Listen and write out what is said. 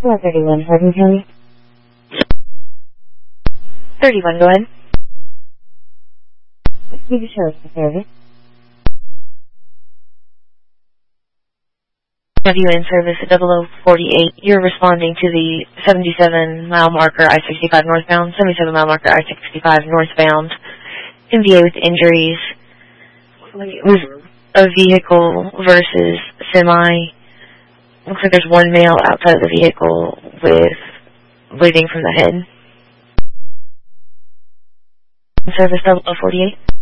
431 Hardin County. 31, go ahead. Need to show us the service. Have you in service at 0048. You're responding to the 77-mile marker I-65 northbound, 77-mile marker I-65 northbound. MVA with injuries. It was a vehicle versus semi. Looks like there's one male outside of the vehicle with bleeding from the head. In service 0048.